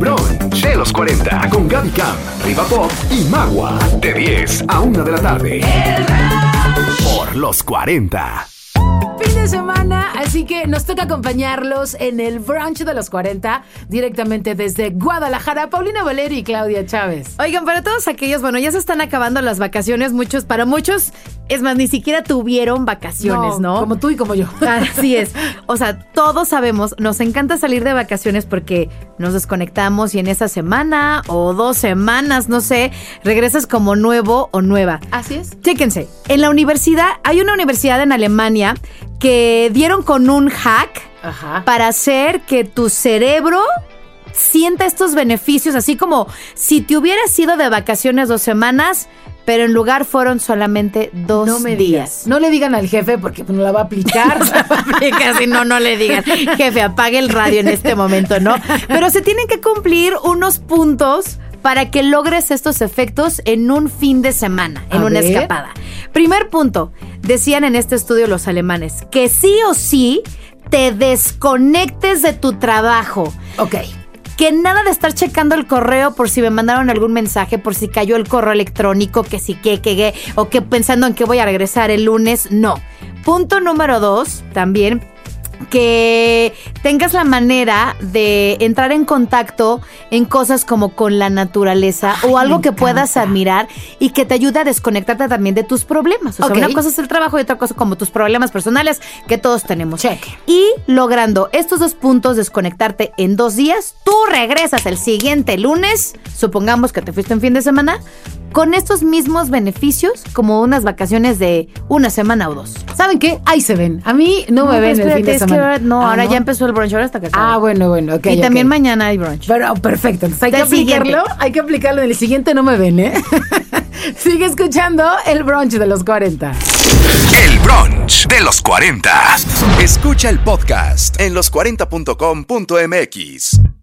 brunch de los 40 con Gaby Cam, Riva Pop y Magua. De 10 a 1 de la tarde. Por los 40. Fin de semana, así que nos toca acompañarlos en el brunch de los 40, directamente desde Guadalajara, Paulina Valeri y Claudia Chávez. Oigan, para todos aquellos, bueno, ya se están acabando las vacaciones, para muchos, es más, ni siquiera tuvieron vacaciones, ¿no? Como tú y como yo. Así es. O sea, todos sabemos, nos encanta salir de vacaciones porque nos desconectamos y en esa semana o 2 semanas, no sé, regresas como nuevo o nueva. Así es. Chéquense, en la universidad, hay una universidad en Alemania que dieron con un hack para hacer que tu cerebro sienta estos beneficios, así como si te hubieras ido de vacaciones 2 semanas, pero en lugar fueron solamente 2 días. No le digan al jefe porque no la va a aplicar. Casi no le digan, jefe, apague el radio en este momento, ¿no? Pero se tienen que cumplir unos puntos para que logres estos efectos en un fin de semana, en una escapada. Primer punto, decían en este estudio los alemanes, que sí o sí te desconectes de tu trabajo. Ok. Que nada de estar checando el correo por si me mandaron algún mensaje, por si cayó el correo electrónico, que si que, o que pensando en que voy a regresar el lunes, no. Punto número 2, también, que tengas la manera de entrar en contacto en cosas como con la naturaleza o algo que puedas admirar y que te ayude a desconectarte también de tus problemas. O sea, una cosa es el trabajo y otra cosa como tus problemas personales que todos tenemos. Cheque. Y logrando estos 2 puntos, desconectarte en 2 días, tú regresas el siguiente lunes, supongamos que te fuiste en fin de semana, con estos mismos beneficios como unas vacaciones de 1 semana o 2. ¿Saben qué? Ahí se ven. A mí no me ven el fin de semana. Ahora ya empezó el brunch, ahora hasta que acaba. Bueno, ok. Y también mañana hay brunch. Pero perfecto, entonces hay que aplicarlo en el siguiente no me ven, ¿eh? Sigue escuchando el brunch de los 40. El brunch de los 40. Escucha el podcast en los40.com.mx.